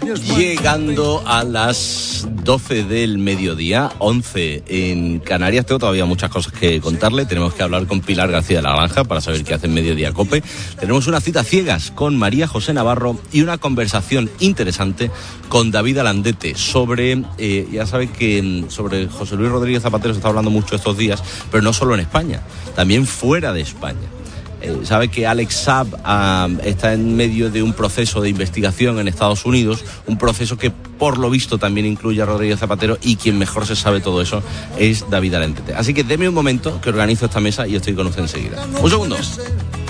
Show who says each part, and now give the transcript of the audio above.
Speaker 1: Llegando a las 12 del mediodía, 11 en Canarias. Tengo todavía muchas cosas que contarle. Tenemos que hablar con Pilar García de la Granja para saber qué hace en Mediodía Cope. Tenemos una cita ciegas con María José Navarro y una conversación interesante con David Alandete sobre, ya sabe que sobre José Luis Rodríguez Zapatero se está hablando mucho estos días, pero no solo en España, también fuera de España. Sabe que Alex Saab está en medio de un proceso de investigación en Estados Unidos, un proceso que por lo visto también incluye a Rodríguez Zapatero, y quien mejor se sabe todo eso es David Alandete. Así que deme un momento que organizo esta mesa y estoy con usted enseguida. Un segundo.